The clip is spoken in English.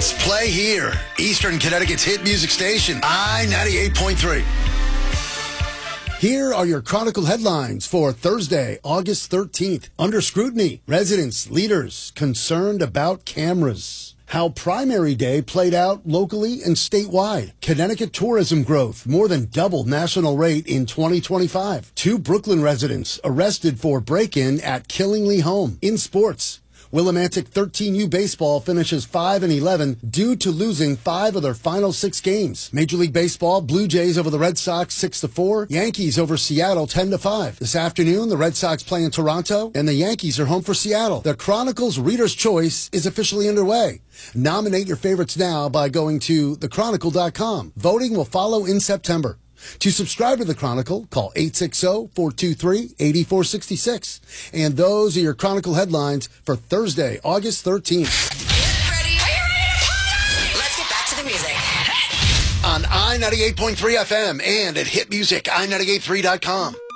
Let's play here. Eastern Connecticut's hit music station, I-98.3. Here are your Chronicle headlines for Thursday, August 13th. Under scrutiny, residents, leaders concerned about cameras. How primary day played out locally and statewide. Connecticut tourism growth more than doubled national rate in 2025. 2 Brooklyn residents arrested for break-in at Killingly home. In sports, Willimantic 13U baseball finishes 5-11 due to losing 5 of their final 6 games. Major League Baseball, Blue Jays over the Red Sox 6-4, Yankees over Seattle 10-5. This afternoon, the Red Sox play in Toronto, and the Yankees are home for Seattle. The Chronicle's Reader's Choice is officially underway. Nominate your favorites now by going to thechronicle.com. Voting will follow in September. To subscribe to The Chronicle, call 860-423-8466. And those are your Chronicle headlines for Thursday, August 13th. Ready? Are you ready to party? Let's get back to the music. On I-98.3 FM and at hitmusic, I983.com.